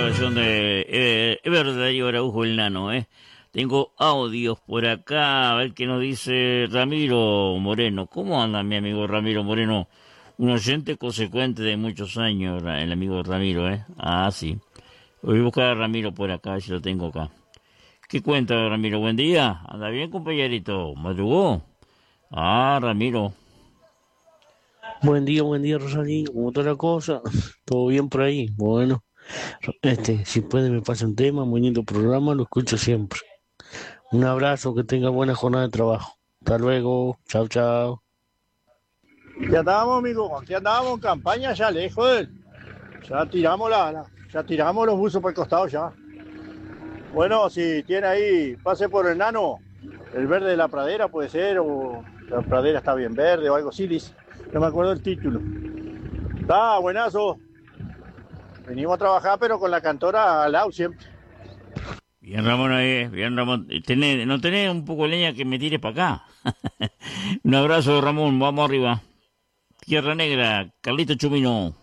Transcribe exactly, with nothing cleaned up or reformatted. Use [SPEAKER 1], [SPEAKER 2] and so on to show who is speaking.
[SPEAKER 1] Son de eh, Ever Darío Araujo el Nano, ¿eh? Tengo audios por acá, a ver qué nos dice Ramiro Moreno. ¿Cómo anda mi amigo Ramiro Moreno? Un oyente consecuente de muchos años, el amigo Ramiro, ¿eh? Ah, sí. Voy a buscar a Ramiro por acá, a ver si lo tengo acá. ¿Qué cuenta, Ramiro? Buen día. ¿Anda bien, compañerito? ¿Madrugó? Ah, Ramiro.
[SPEAKER 2] Buen día, buen día, Rosalín. ¿Cómo está la cosa? ¿Todo bien por ahí? Bueno, este, si puede me pasa un tema, muy lindo programa, lo escucho siempre. Un abrazo, que tenga buena jornada de trabajo. Hasta luego, chao, chao.
[SPEAKER 3] Ya andábamos, amigo, aquí andábamos en campaña ya lejos. Ya tiramos la, la- ya tiramos los buzos para el costado ya. Bueno, si tiene ahí, pase por el Nano, el verde de la pradera puede ser, o la pradera está bien verde o algo así, dice. No me acuerdo el título. Está buenazo. Venimos a trabajar, pero con la cantora al lado siempre.
[SPEAKER 1] Bien, Ramón, ahí, bien, Ramón. Tenés, ¿no tenés un poco de leña que me tires para acá? Un abrazo, Ramón. Vamos arriba. Tierra Negra, Carlito Chumino.